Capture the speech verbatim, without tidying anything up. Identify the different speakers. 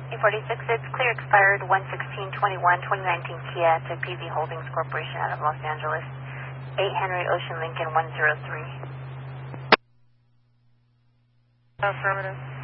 Speaker 1: eight forty-six, it's clear expired one sixteen twenty-one, twenty nineteen Kia to P V Holdings Corporation out of Los Angeles. eight Henry Ocean Lincoln one zero three.
Speaker 2: Affirmative.